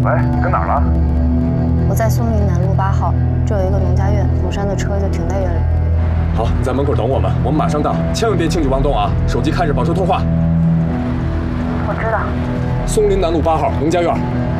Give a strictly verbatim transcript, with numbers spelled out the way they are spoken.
喂，跟哪儿了？ 我在松林南路八号，这有一个农家院，鲁山的车就停在院里。 好，你在门口等我们，我们马上到，千万别轻举妄动啊！手机开着，保持通话。 我知道。 松林南路八号农家院。